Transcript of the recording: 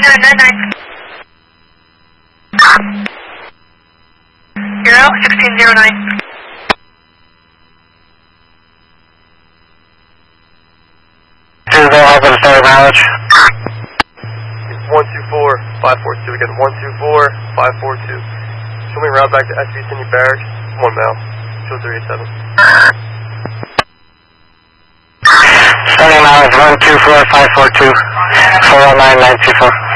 3999. 1609. Go over the starting mileage. 124, 542 again, 124, 542. Show me route back to SV Cindy Barracks, 1 mile, 2387. Starting mileage 124, 542, 419924.